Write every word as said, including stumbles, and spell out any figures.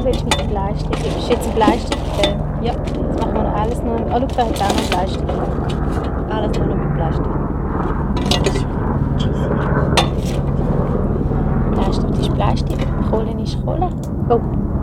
willst du mit dem Bleistift? Ist jetzt ein Bleistift? Okay. Ja, jetzt machen wir noch alles nur... Oh, schau, da hat auch noch einen Bleistift. Alles nur noch mit Plastik. Bleistift ist Bleistift, Kohle ist Kohle. Oh.